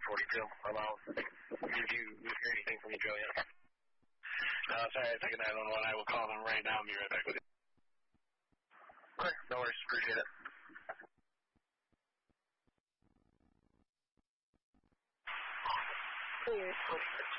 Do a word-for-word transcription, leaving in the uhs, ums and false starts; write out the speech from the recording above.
forty-two. I'm out. Did you hear anything from you, Joe, yet? Uh, sorry, I think nine one one. I will call them right now and be right back with you. Okay, no worries. Appreciate it. Clear.